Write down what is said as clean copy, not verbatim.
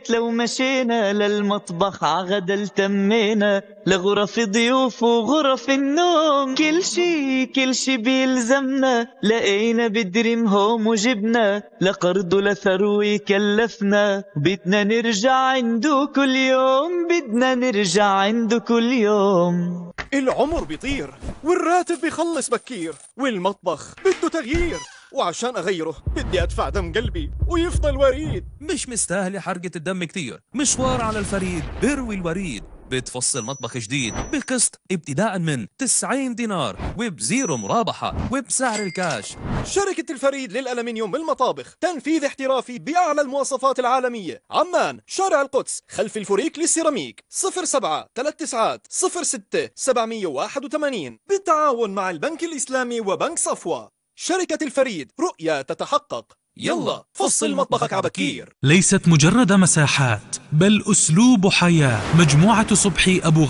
لو مشينا للمطبخ عغدا التمينا، لغرف ضيوف وغرف النوم، كل شي بيلزمنا لقينا بدريم هوم وجبنا، لقرض لثروي كلفنا، بدنا نرجع عنده كل يوم، بدنا نرجع عنده كل يوم. العمر بيطير والراتب بيخلص بكير، والمطبخ بده تغيير، وعشان أغيره بدي أدفع دم قلبي ويفضل وريد. مش مستاهلة حرقة الدم كتير، مشوار على الفريد بروي الوريد، بتفصل مطبخ جديد بقسط ابتداء من 90 دينار وبزيرو مرابحة وبسعر الكاش. شركة الفريد للألمنيوم بالمطابخ، تنفيذ احترافي بأعلى المواصفات العالمية. عمان، شارع القدس، خلف الفوريك للسيراميك. 07 39 06 781 بالتعاون مع البنك الإسلامي وبنك صفوة. شركة الفريد، رؤية تتحقق. يلا فصل مطبخك عبكير. ليست مجرد مساحات بل أسلوب حياة. مجموعة صبحي أبو